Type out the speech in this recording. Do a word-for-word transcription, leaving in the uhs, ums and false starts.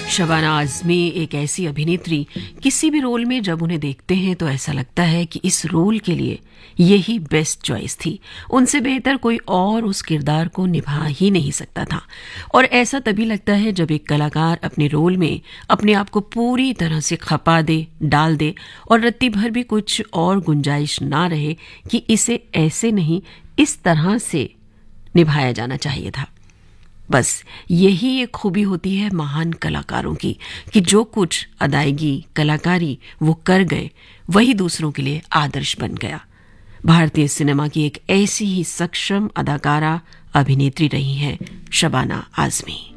शबाना आज़मी एक ऐसी अभिनेत्री, किसी भी रोल में जब उन्हें देखते हैं तो ऐसा लगता है कि इस रोल के लिए यही बेस्ट चॉइस थी। उनसे बेहतर कोई और उस किरदार को निभा ही नहीं सकता था। और ऐसा तभी लगता है जब एक कलाकार अपने रोल में अपने आप को पूरी तरह से खपा दे, डाल दे और रत्ती भर भी कुछ और गुंजाइश ना रहे कि इसे ऐसे नहीं, इस तरह से निभाया जाना चाहिए था। बस यही एक खूबी होती है महान कलाकारों की कि जो कुछ अदायगी, कलाकारी वो कर गए, वही दूसरों के लिए आदर्श बन गया। भारतीय सिनेमा की एक ऐसी ही सक्षम अदाकारा, अभिनेत्री रही हैं शबाना आज़मी।